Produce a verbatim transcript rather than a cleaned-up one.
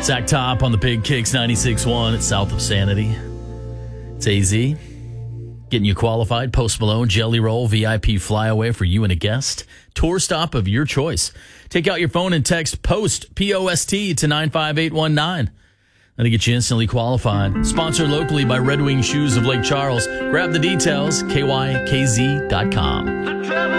Zach Top on the Big Kicks ninety-six point one at South of Sanity. It's A Z. Getting you qualified. Post Malone, Jelly Roll, V I P flyaway for you and a guest. Tour stop of your choice. Take out your phone and text POST, P O S T, to nine five eight one nine. That'll get you instantly qualified. Sponsored locally by Red Wing Shoes of Lake Charles. Grab the details, K Y K Z dot com.